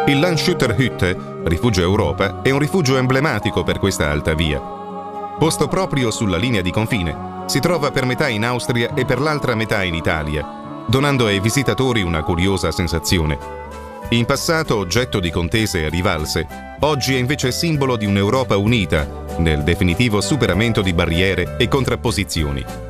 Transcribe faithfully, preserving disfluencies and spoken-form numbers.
Il Landshütterhütte, rifugio Europa, è un rifugio emblematico per questa alta via. Posto proprio sulla linea di confine, si trova per metà in Austria e per l'altra metà in Italia, donando ai visitatori una curiosa sensazione. In passato oggetto di contese e rivalse, oggi è invece simbolo di un'Europa unita nel definitivo superamento di barriere e contrapposizioni.